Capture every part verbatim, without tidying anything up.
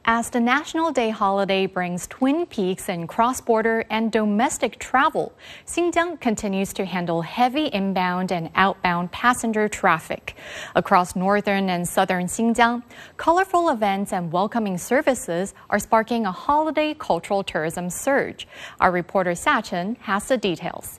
As the National Day holiday brings twin peaks in cross-border and domestic travel, Xinjiang continues to handle heavy inbound and outbound passenger traffic. Across northern and southern Xinjiang, colorful events and welcoming services are sparking a holiday cultural tourism surge. Our reporter Xia Chen has the details.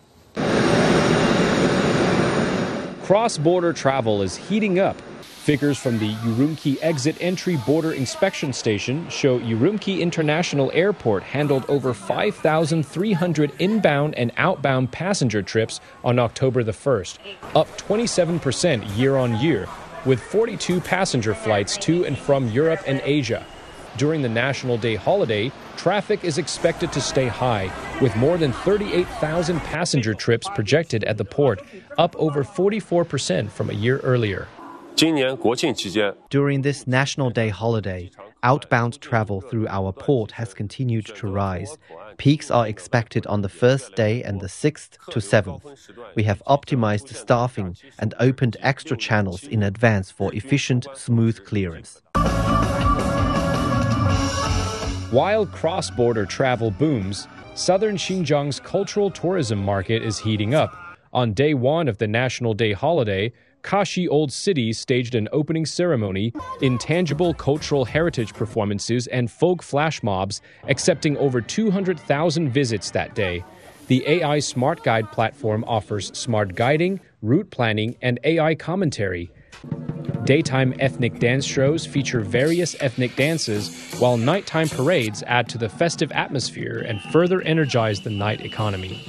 Cross-border travel is heating up. Figures from the Urumqi Exit Entry Border Inspection Station show Urumqi International Airport handled over five thousand three hundred inbound and outbound passenger trips on October the first, up twenty-seven percent year on year, with forty-two passenger flights to and from Europe and Asia. During the National Day holiday, traffic is expected to stay high, with more than thirty-eight thousand passenger trips projected at the port, up over forty-four percent from a year earlier. During this National Day holiday, outbound travel through our port has continued to rise. Peaks are expected on the first day and the sixth to seventh. We have optimized staffing and opened extra channels in advance for efficient, smooth clearance. While cross-border travel booms, southern Xinjiang's cultural tourism market is heating up. On day one of the National Day holiday, Kashi Old City staged an opening ceremony, intangible cultural heritage performances, and folk flash mobs, accepting over two hundred thousand visits that day. The A I Smart Guide platform offers smart guiding, route planning, and A I commentary. Daytime ethnic dance shows feature various ethnic dances, while nighttime parades add to the festive atmosphere and further energize the night economy.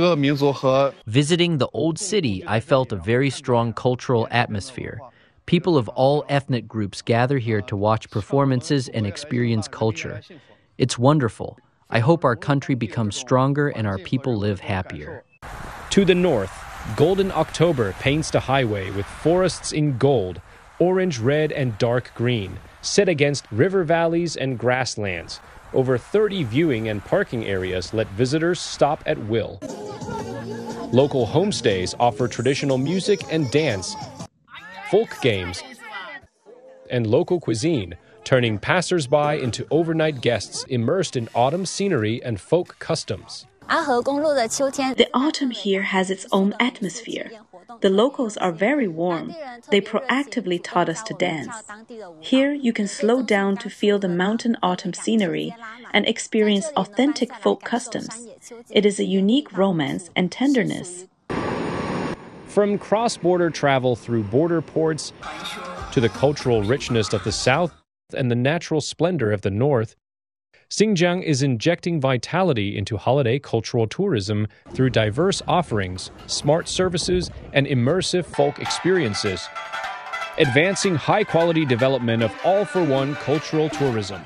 Visiting the old city, I felt a very strong cultural atmosphere. People of all ethnic groups gather here to watch performances and experience culture. It's wonderful. I hope our country becomes stronger and our people live happier. To the north, Golden October paints the highway with forests in gold, orange, red, and dark green, set against river valleys and grasslands. Over thirty viewing and parking areas let visitors stop at will. Local homestays offer traditional music and dance, folk games, and local cuisine, turning passers-by into overnight guests immersed in autumn scenery and folk customs. The autumn here has its own atmosphere. The locals are very warm. They proactively taught us to dance. Here you can slow down to feel the mountain autumn scenery and experience authentic folk customs. It is a unique romance and tenderness. From cross-border travel through border ports to the cultural richness of the south and the natural splendor of the north, Xinjiang is injecting vitality into holiday cultural tourism through diverse offerings, smart services, and immersive folk experiences, advancing high-quality development of all-for-one cultural tourism.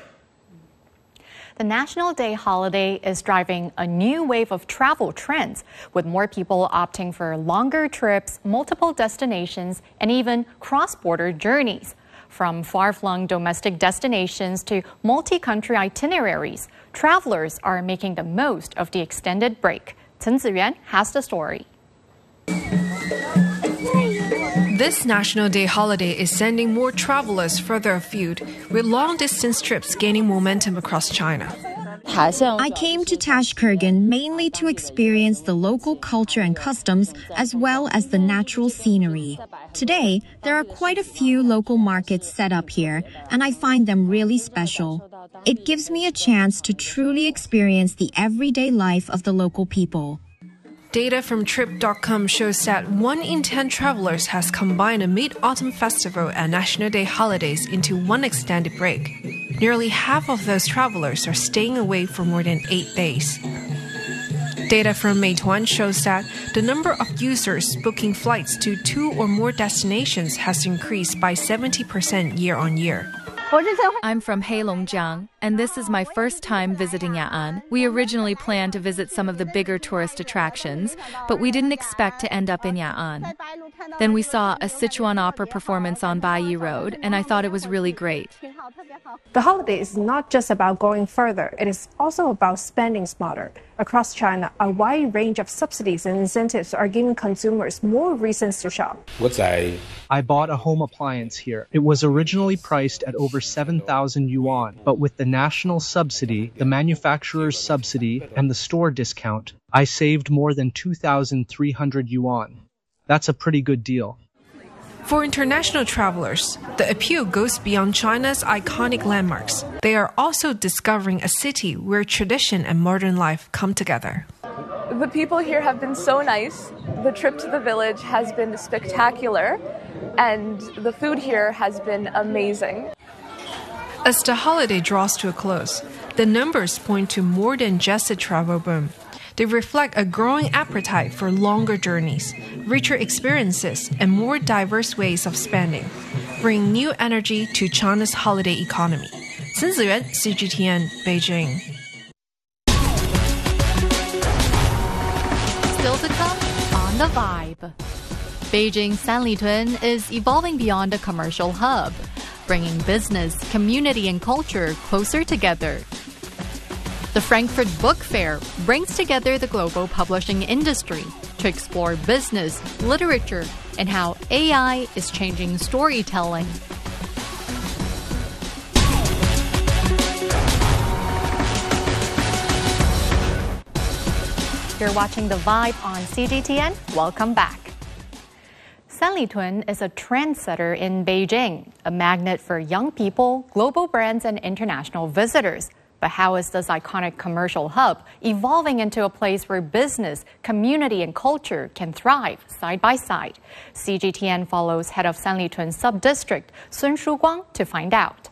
The National Day holiday is driving a new wave of travel trends, with more people opting for longer trips, multiple destinations, and even cross-border journeys. From far-flung domestic destinations to multi-country itineraries, travelers are making the most of the extended break. Chen Ziyuan has the story. This National Day holiday is sending more travelers further afield, with long-distance trips gaining momentum across China. I came to Tashkurgan mainly to experience the local culture and customs as well as the natural scenery. Today, there are quite a few local markets set up here, and I find them really special. It gives me a chance to truly experience the everyday life of the local people. Data from Trip dot com shows that one in ten travelers has combined a Mid-Autumn Festival and National Day holidays into one extended break. Nearly half of those travelers are staying away for more than eight days. Data from Meituan shows that the number of users booking flights to two or more destinations has increased by seventy percent year on year. I'm from Heilongjiang, and this is my first time visiting Ya'an. We originally planned to visit some of the bigger tourist attractions, but we didn't expect to end up in Ya'an. Then we saw a Sichuan opera performance on Baiyi Road, and I thought it was really great. The holiday is not just about going further, it is also about spending smarter. Across China, a wide range of subsidies and incentives are giving consumers more reasons to shop. I bought a home appliance here. It was originally priced at over seven thousand yuan, but with the national subsidy, the manufacturer's subsidy, and the store discount, I saved more than two thousand three hundred yuan. That's a pretty good deal. For international travelers, the appeal goes beyond China's iconic landmarks. They are also discovering a city where tradition and modern life come together. The people here have been so nice. The trip to the village has been spectacular, and the food here has been amazing. As the holiday draws to a close, the numbers point to more than just a travel boom. They reflect a growing appetite for longer journeys, richer experiences, and more diverse ways of spending, bringing new energy to China's holiday economy. Chen Ziyuan, C G T N, Beijing. Still to come on The Vibe. Beijing's Sanlitun is evolving beyond a commercial hub, bringing business, community, and culture closer together. The Frankfurt Book Fair brings together the global publishing industry to explore business, literature, and how A I is changing storytelling. You're watching The Vibe on C G T N. Welcome back. Sanlitun is a trendsetter in Beijing, a magnet for young people, global brands, and international visitors. But how is this iconic commercial hub evolving into a place where business, community, and culture can thrive side by side? C G T N follows head of Sanlitun Sub-District, Sun Shuguang, to find out.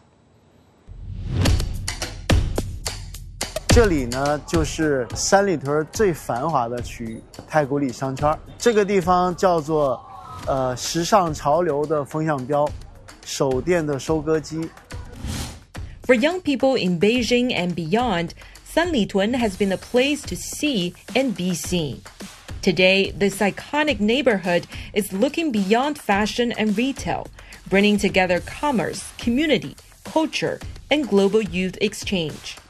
这里呢，就是三里屯最繁华的区域——太古里商圈。这个地方叫做呃时尚潮流的风向标，手电的收割机。 For young people in Beijing and beyond, Sanlitun has been a place to see and be seen. Today, this iconic neighborhood is looking beyond fashion and retail, bringing together commerce, community, culture, and global youth exchange.